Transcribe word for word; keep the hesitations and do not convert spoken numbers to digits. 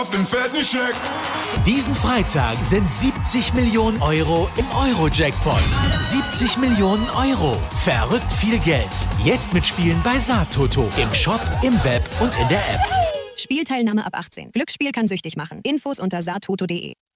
auf den fetten Scheck. Diesen Freitag sind siebzig Millionen Euro im Euro-Jackpot. siebzig Millionen Euro. Verrückt viel Geld. Jetzt mitspielen bei Satoto. Im Shop, im Web und in der App. Spielteilnahme ab achtzehn. Glücksspiel kann süchtig machen. Infos unter satoto punkt de.